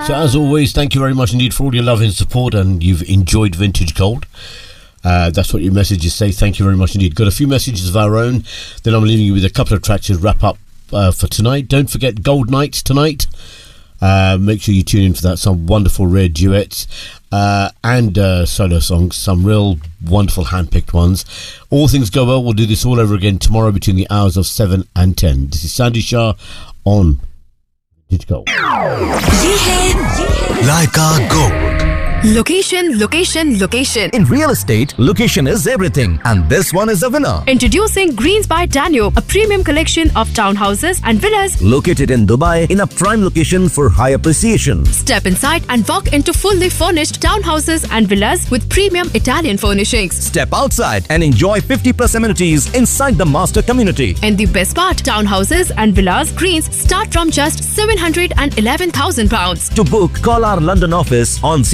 So as always, thank you very much indeed for all your love and support, and you've enjoyed Vintage Gold. That's what your messages say. Thank you very much indeed. Got a few messages of our own. Then I'm leaving you with a couple of tracks to wrap up for tonight. Don't forget Gold Nights tonight. Make sure you tune in for that. Some wonderful rare duets and solo songs. Some real wonderful hand-picked ones. All things go well, we'll do this all over again tomorrow between the hours of 7 and 10. This is Sandy Shah on Vintage Gold. Leica Gold. Location, location, location. In real estate, location is everything, and this one is a winner. Introducing Greens by Danube, a premium collection of townhouses and villas Located in Dubai in a prime location for high appreciation. Step inside and walk into fully furnished townhouses and villas with premium Italian furnishings. Step outside and enjoy 50+ amenities inside the master community. And the best part, townhouses and villas Greens start from just £711,000. To book, call our London office on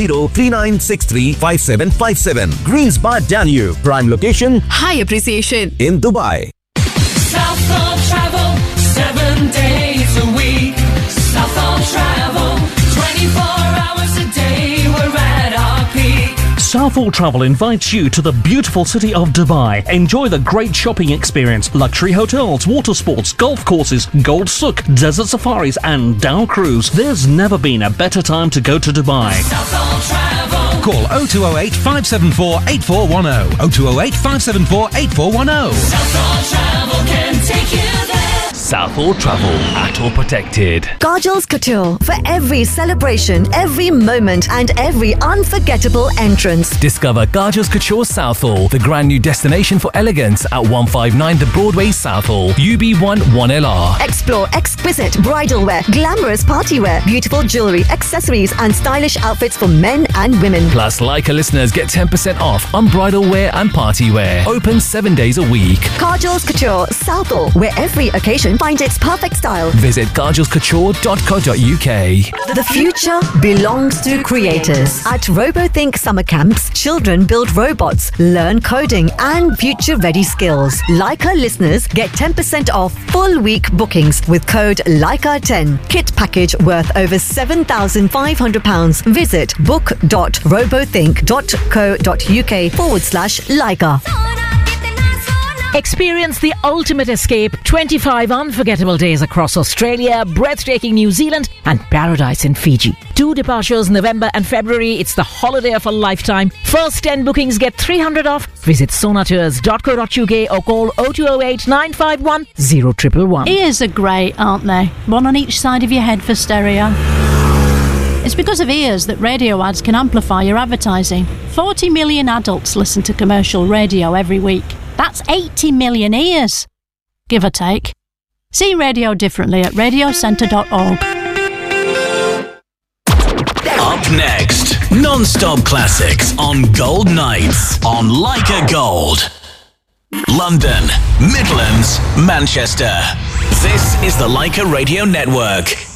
020-3963-5757. Greens by Danube, prime location, High appreciation. in Dubai. Southall Travel, 7 days a week. Southall Travel, 24 hours a day. We're at our peak. Southall Travel invites you to the beautiful city of Dubai. Enjoy the great shopping experience, luxury hotels, water sports, golf courses, Gold Souk, desert safaris and Dow Cruise. There's never been a better time to go to Dubai. Southall Travel. Call 0208 574 8410. 0208 574 8410. Southall Travel can take you there. Southall Travel, ATOR protected. Kajal's Couture, for every celebration, every moment and every unforgettable entrance. Discover Kajal's Couture Southall, the grand new destination for elegance at 159 The Broadway, Southall, UB1 1LR. Explore exquisite bridal wear, glamorous party wear, beautiful jewellery, accessories and stylish outfits for men and women. Plus, Leica listeners get 10% off on bridal wear and party wear. Open 7 days a week. Kajal's Couture Southall, where every occasion finds its perfect style. Visit kajalscouture.co.uk. The future belongs to creators. At RoboThink Summer Camps, children build robots, learn coding and future-ready skills. Leica listeners get 10% off full week bookings with code Leica10. Kit package worth over £7,500. Visit book.robothink.co.uk/Leica. Experience the ultimate escape. 25 unforgettable days across Australia, breathtaking New Zealand and paradise in Fiji. 2 departures November and February. It's the holiday of a lifetime. First 10 bookings get 300 off. Visit sonatours.co.uk or call 0208 951 0111. Ears are great, aren't they? One on each side of your head for stereo. It's because of ears that radio ads can amplify your advertising. 40 million adults listen to commercial radio every week. That's 80 million ears, give or take. See radio differently at radiocentre.org. Up next, non-stop classics on Gold Nights on Leica Gold. London, Midlands, Manchester. This is the Leica Radio Network.